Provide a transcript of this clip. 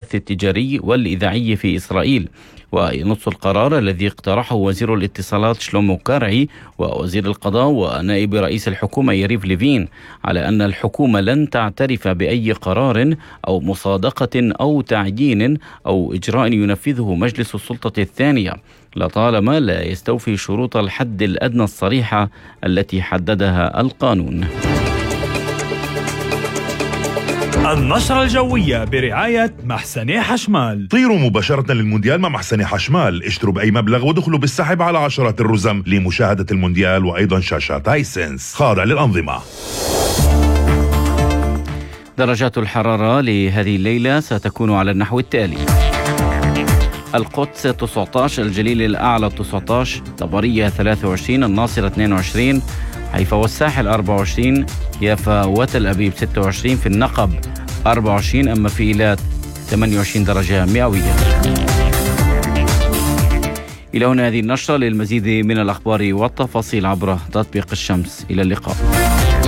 البث التجاري والإذاعي في إسرائيل. وينص القرار الذي اقترحه وزير الاتصالات شلومو كارعي ووزير القضاء ونائب رئيس الحكومة يريف ليفين على أن الحكومة لن تعترف بأي قرار أو مصادقة أو تعيين أو إجراء ينفذه مجلس السلطة الثانية لطالما لا يستوفي شروط الحد الأدنى الصريحة التي حددها القانون. النشرة الجوية برعاية محسني حشمال. طيروا مباشرة للمونديال مع محسني حشمال، اشتروا بأي مبلغ ودخلوا بالسحب على عشرات الرزم لمشاهدة المونديال وأيضا شاشات هايسنس خاضع للأنظمة. درجات الحرارة لهذه الليلة ستكون على النحو التالي: القدس 19، الجليل الأعلى 19، طبرية 23، الناصرة 22، حيفا والساحل 24، يافا وتل أبيب 26، في النقب 24، أما في إيلات 28 درجة مئوية. إلى هنا هذه النشرة. للمزيد من الأخبار والتفاصيل عبر تطبيق الشمس. إلى اللقاء.